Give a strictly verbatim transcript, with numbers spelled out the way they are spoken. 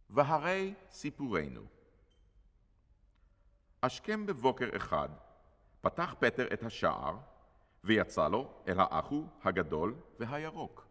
והרי סיפורנו. השכם בבוקר אחד פתח פטר את השער ויצא לו אל האחו הגדול והירוק.